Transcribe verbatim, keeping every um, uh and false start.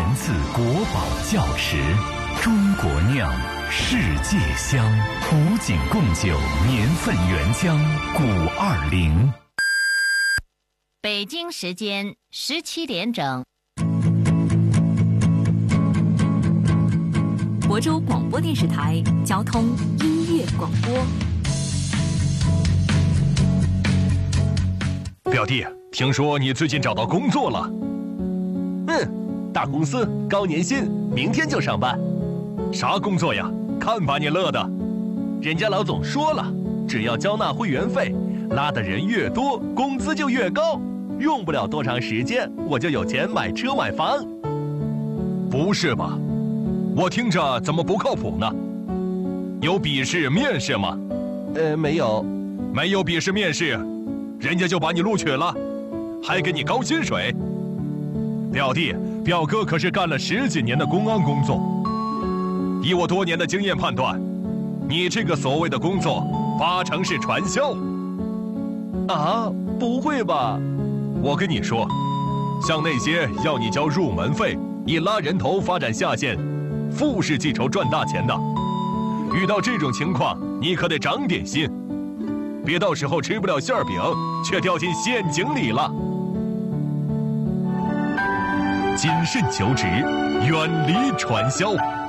自国宝窖池，中国酿，世界香。古井贡酒年份原浆古二零。 北京时间十七点整。 亳州广播电视台交通音乐广播。 表弟，听说你最近找到工作了？ 嗯，大公司，高年薪，明天就上班。 啥工作呀？看把你乐的！ 人家老总说了，只要交纳会员费，拉的人越多，工资就越高。用不了多长时间，我就有钱买车买房。 不是吧？我听着怎么不靠谱呢？有笔试面试吗？ 呃，没有。 没有笔试面试，人家就把你录取了，还给你高薪水。表弟，表哥可是干了十几年的公安工作，以我多年的经验判断，你这个所谓的工作，八成是传销。 啊，不会吧？ 我跟你说，像那些要你交入门费，以拉人头发展下线，富士记仇赚大钱的，遇到这种情况，你可得长点心，别到时候吃不了馅饼，却掉进陷阱里了。谨慎求职，远离传销。